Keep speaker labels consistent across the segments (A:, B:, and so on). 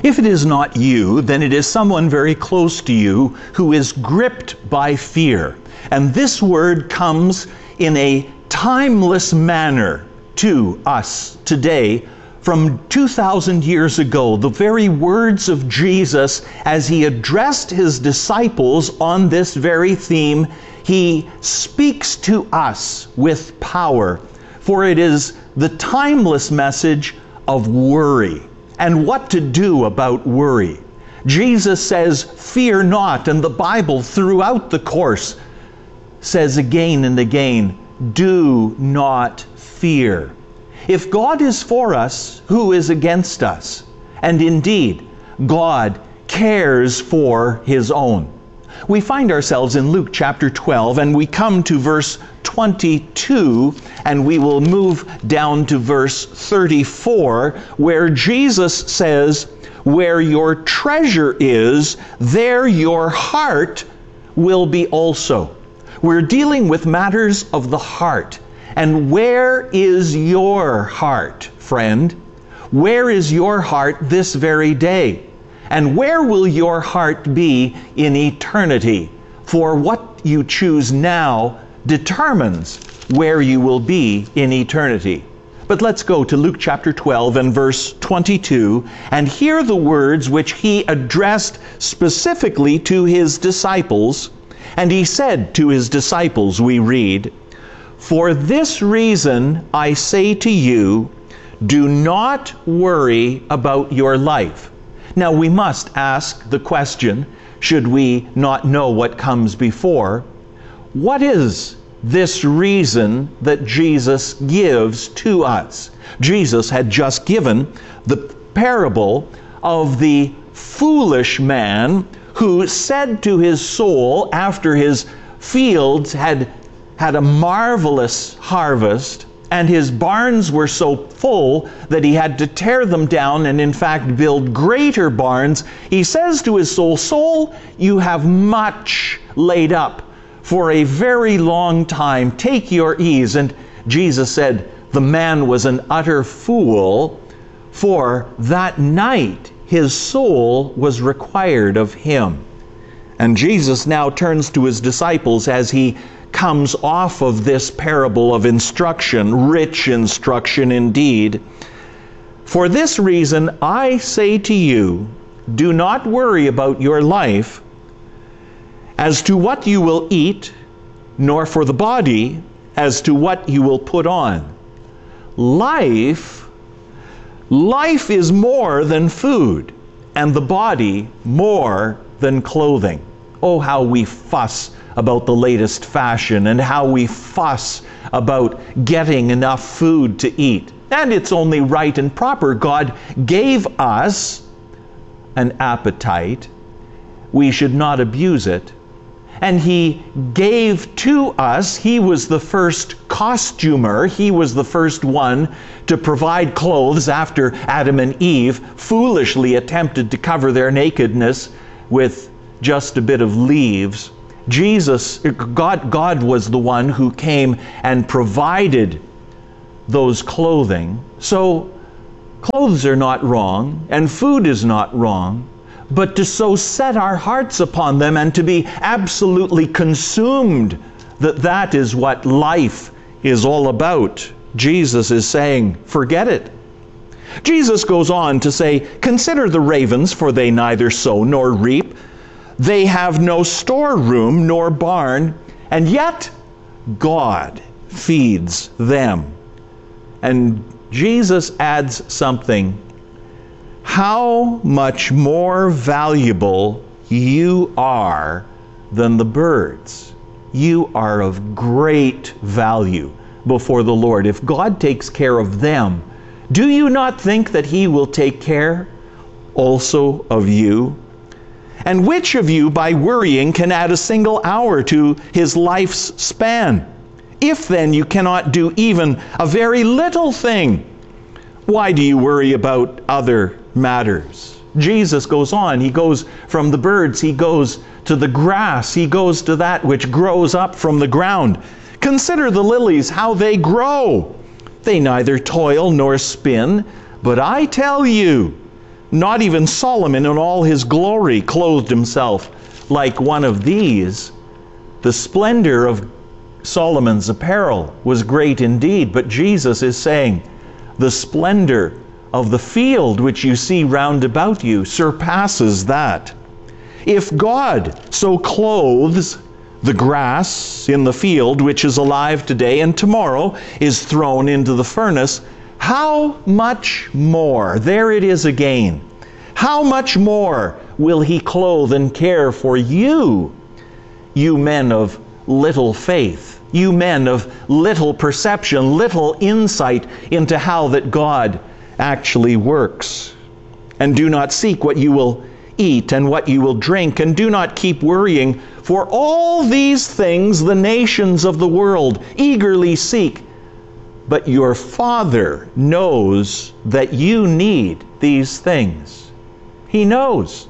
A: If it is not you, then it is someone very close to you who is gripped by fear. And this word comes in a timeless manner to us today from 2,000 years ago. The very words of Jesus as he addressed his disciples on this very theme, he speaks to us with power. For it is the timeless message of worry and what to do about worry. Jesus says, fear not, and the Bible throughout the course says again and again, do not fear. If God is for us, who is against us? And indeed, God cares for his own. We find ourselves in Luke chapter 12, and we come to verse 22, and we will move down to verse 34, where Jesus says, where your treasure is, there your heart will be also. We're dealing with matters of the heart. And where is your heart, friend? Where is your heart this very day? And where will your heart be in eternity? For what you choose now determines where you will be in eternity. But let's go to Luke chapter 12 and verse 22 and hear the words which he addressed specifically to his disciples. And he said to his disciples, we read, for this reason I say to you, do not worry about your life. Now we must ask the question, should we not know what comes before? What is this reason that Jesus gives to us? Jesus had just given the parable of the foolish man who said to his soul after his fields had a marvelous harvest, and his barns were so full that he had to tear them down and in fact build greater barns. He says to his soul, soul, you have much laid up for a very long time. Take your ease. And Jesus said, the man was an utter fool, for that night his soul was required of him. And Jesus now turns to his disciples as he comes off of this parable of instruction, rich instruction indeed. For this reason, I say to you, do not worry about your life as to what you will eat, nor for the body as to what you will put on. Life is more than food, and the body more than clothing. Oh, how we fuss about the latest fashion and how we fuss about getting enough food to eat. And it's only right and proper. God gave us an appetite. We should not abuse it. And he gave to us, he was the first costumer, he was the first one to provide clothes after Adam and Eve foolishly attempted to cover their nakedness with just a bit of leaves. God was the one who came and provided those clothing. So clothes are not wrong, and food is not wrong, but to so set our hearts upon them and to be absolutely consumed that is what life is all about. Jesus is saying, forget it. Jesus goes on to say, consider the ravens, for they neither sow nor reap. They have no storeroom nor barn, and yet God feeds them. And Jesus adds something. How much more valuable you are than the birds. You are of great value before the Lord. If God takes care of them, do you not think that he will take care also of you? And which of you, by worrying, can add a single hour to his life's span? If then you cannot do even a very little thing, why do you worry about other matters? Jesus goes on. He goes from the birds, he goes to the grass, he goes to that which grows up from the ground. Consider the lilies, how they grow. They neither toil nor spin, but I tell you Not even Solomon in all his glory clothed himself like one of these. The splendor of Solomon's apparel was great indeed, but Jesus is saying, the splendor of the field which you see round about you surpasses that. If God so clothes the grass in the field, which is alive today and tomorrow is thrown into the furnace, how much more, there it is again, how much more will he clothe and care for you, you men of little faith, you men of little perception, little insight into how that God actually works. And do not seek what you will eat and what you will drink, and do not keep worrying, for all these things the nations of the world eagerly seek. But your Father knows that you need these things. He knows.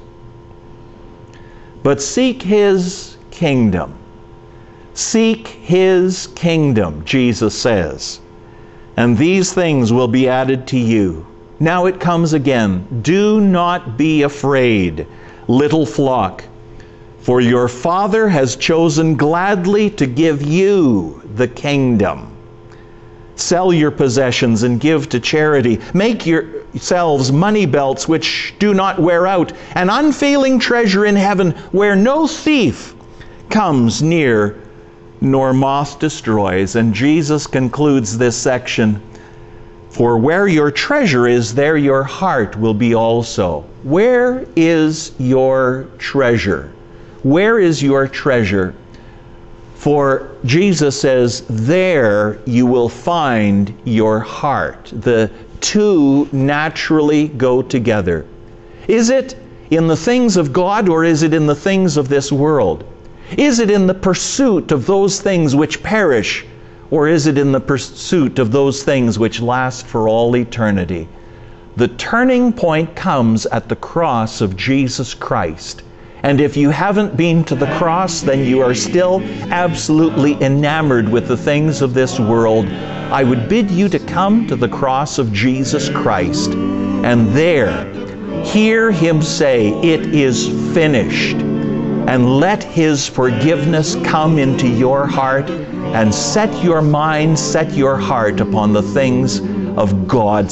A: But seek His kingdom. Seek His kingdom, Jesus says, and these things will be added to you. Now it comes again. Do not be afraid, little flock, for your Father has chosen gladly to give you the kingdom. Sell your possessions and give to charity. Make yourselves money belts which do not wear out, an unfailing treasure in heaven where no thief comes near nor moth destroys. And Jesus concludes this section, for where your treasure is, there your heart will be also. Where is your treasure? Where is your treasure? For Jesus says, there you will find your heart. The two naturally go together. Is it in the things of God, or is it in the things of this world? Is it in the pursuit of those things which perish, or is it in the pursuit of those things which last for all eternity? The turning point comes at the cross of Jesus Christ. And if you haven't been to the cross, then you are still absolutely enamored with the things of this world. I would bid you to come to the cross of Jesus Christ, and there hear Him say, "It is finished," and let His forgiveness come into your heart, and set your mind, set your heart upon the things of God's